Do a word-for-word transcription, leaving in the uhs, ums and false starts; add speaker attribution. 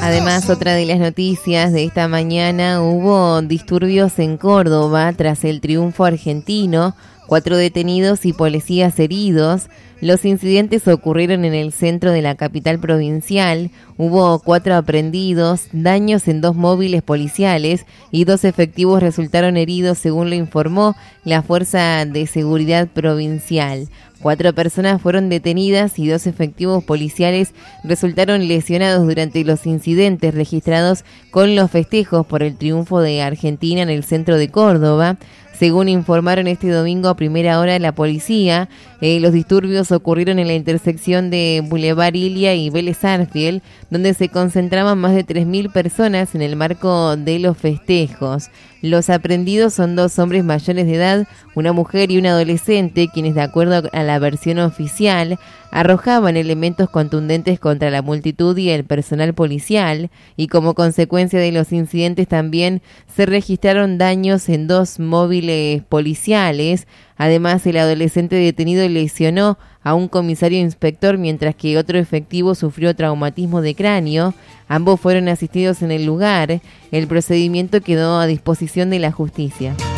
Speaker 1: Además, otra de las noticias de esta mañana, hubo disturbios en Córdoba tras el triunfo argentino, cuatro detenidos y policías heridos. Los incidentes ocurrieron en el centro de la capital provincial, hubo cuatro aprehendidos, daños en dos móviles policiales y dos efectivos resultaron heridos, según lo informó la Fuerza de Seguridad Provincial. Cuatro personas fueron detenidas y dos efectivos policiales resultaron lesionados durante los incidentes registrados con los festejos por el triunfo de Argentina en el centro de Córdoba. Según informaron este domingo a primera hora la policía, eh, los disturbios ocurrieron en la intersección de Boulevard Ilia y Vélez Arfiel, donde se concentraban más de tres mil personas en el marco de los festejos. Los aprehendidos son dos hombres mayores de edad, una mujer y un adolescente, quienes, de acuerdo a la versión oficial, arrojaban elementos contundentes contra la multitud y el personal policial, y como consecuencia de los incidentes también se registraron daños en dos móviles policiales. Además, el adolescente detenido lesionó a un comisario inspector, mientras que otro efectivo sufrió traumatismo de cráneo. Ambos fueron asistidos en el lugar. El procedimiento quedó a disposición de la justicia.